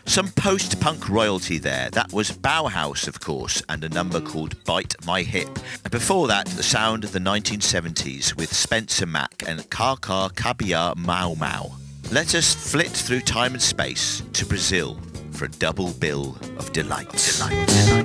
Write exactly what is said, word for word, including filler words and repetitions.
Some post-punk royalty there. That was Bauhaus, of course, and a number called Bite My Hip. And before that, the sound of the nineteen seventies with Spencer Mack and Kaka Kabia Mau Mau. Let us flit through time and space to Brazil for a double bill of delights. Delight, delight.